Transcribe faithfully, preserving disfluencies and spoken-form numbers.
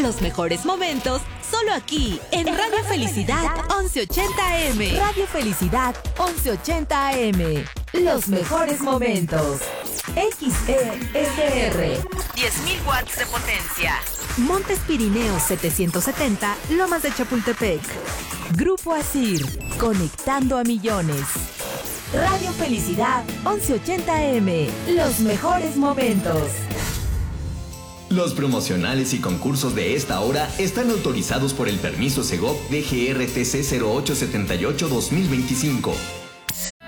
Los mejores momentos, solo aquí, en Radio Felicidad once ochenta A M. Radio Felicidad once ochenta A M. Los mejores momentos. X E S R. diez mil watts de potencia. Montes Pirineos setecientos setenta, Lomas de Chapultepec. Grupo Asir, conectando a millones. Radio Felicidad once ochenta A M. Los mejores momentos. Los promocionales y concursos de esta hora están autorizados por el permiso Segov D G R T C cero ocho siete ocho guión dos mil veinticinco.